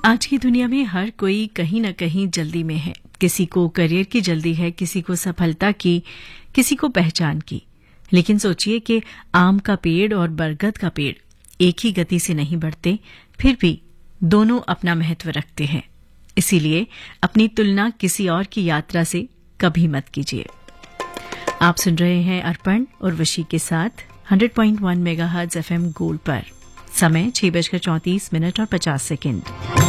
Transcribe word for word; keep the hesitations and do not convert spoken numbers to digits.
आज की दुनिया में हर कोई कहीं न कहीं जल्दी में है। किसी को करियर की जल्दी है, किसी को सफलता की, किसी को पहचान की। लेकिन सोचिए कि आम का पेड़ और बरगद का पेड़ एक ही गति से नहीं बढ़ते, फिर भी दोनों अपना महत्व रखते हैं। इसीलिए अपनी तुलना किसी और की यात्रा से कभी मत कीजिए। आप सुन रहे हैं अर्पण और वशी के साथ hundred point one megahertz FM gold पर। समय छह बजकर चौंतीस मिनट और पचास सेकंड।